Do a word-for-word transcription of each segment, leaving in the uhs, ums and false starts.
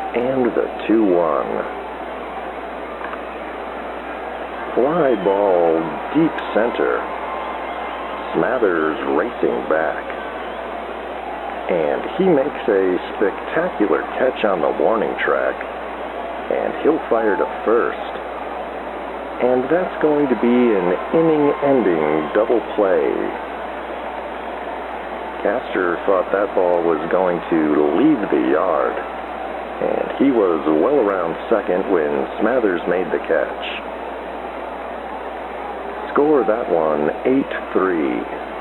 And the two one. Fly ball deep center. Smathers racing back. And he makes a spectacular catch on the warning track. And he'll fire to first. And that's going to be an inning-ending double play. Castor thought that ball was going to leave the yard, and he was well around second when Smathers made the catch. Score that one eight three.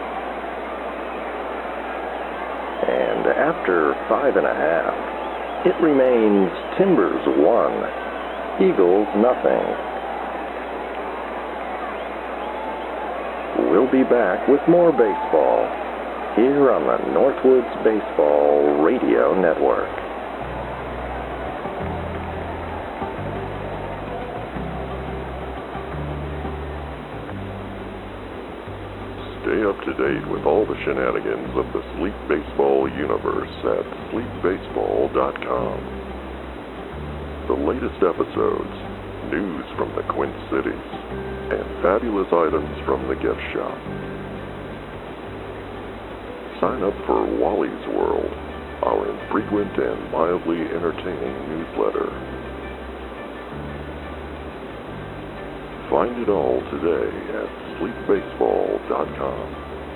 And after five and a half, it remains Timbers one, Eagles nothing. We'll be back with more baseball here on the Northwoods Baseball Radio Network. Stay up to date with all the shenanigans of the Sleep Baseball universe at sleep baseball dot com. The latest episodes, news from the Quint Cities, and fabulous items from the gift shop. Sign up for Wally's World, our infrequent and mildly entertaining newsletter. Find it all today at sleep baseball dot com.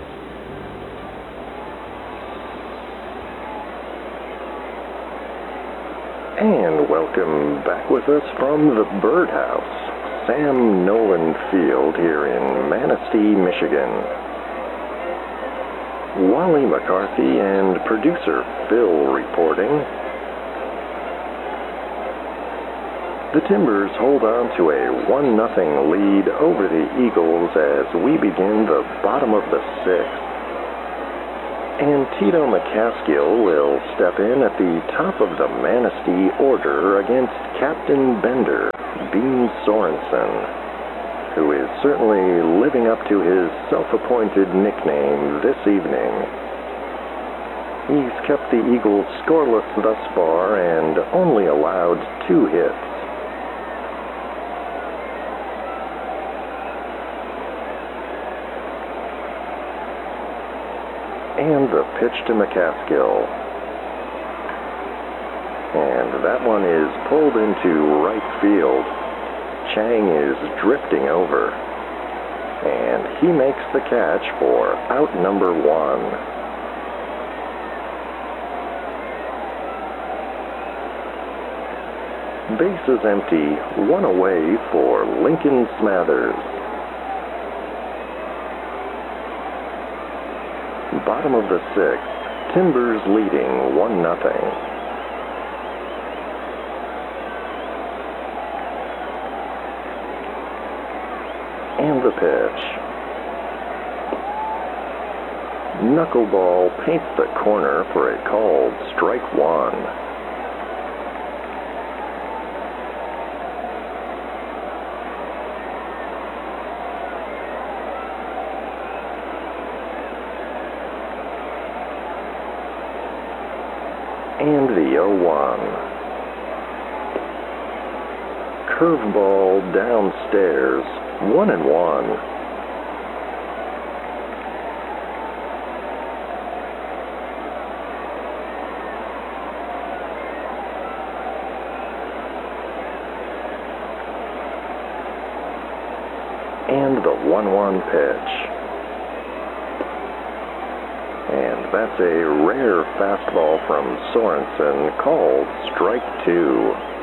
And welcome back with us from the Birdhouse, Sam Nolan Field here in Manistee, Michigan. Wally McCarthy and producer Phil reporting. The Timbers hold on to a one nothing lead over the Eagles as we begin the bottom of the sixth. And Tito McCaskill will step in at the top of the Manistee order against Captain Bender, Bean Sorensen, who is certainly living up to his self-appointed nickname this evening. He's kept the Eagles scoreless thus far and only allowed two hits. And the pitch to McCaskill. And that one is pulled into right field. Chang is drifting over, and he makes the catch for out number one. Bases empty, one away for Lincoln Smathers. Bottom of the sixth, Timbers leading one nothing. And the pitch. Knuckleball paints the corner for a called strike one. And the oh one. Curveball downstairs. One and one. And the one one pitch. And that's a rare fastball from Sorensen called strike two.